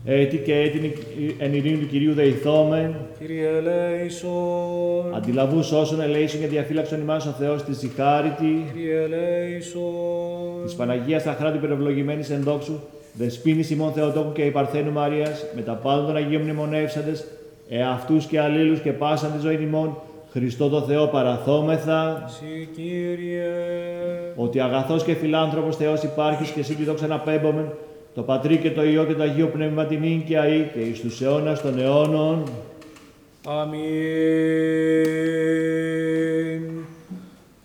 Έτη και έτη εν ειρήνη του Κυρίου δεηθόμεν. Κύριε ελέησον. Αντιλαβούς όσων ελέησον και διαφύλαξον ημάς ο Θεός της ζυχάρητη. Κύριε ελέησον. Της Παναγίας Αχράτου υπερευλογημένης εν δόξου, δεσποίνης ημών Θεοτόκου και η Παρθένου Μαρίας, με τα πάντων των Αγίων μνημονεύσαντες, εαυτούς και αλλήλους και πάσαν τη ζωή ημών, Χριστό το Θεό παραθόμεθα. Συ Κύριε. Ότι αγαθός και φιλάνθρωπος Θεός υπάρχεις και εσύ τη δόξα να πέμπομεν, το Πατρί και το Υιό και το Αγίο Πνεύμα την ίν και αεί και εις τους αιώνας των αιώνων. Αμήν.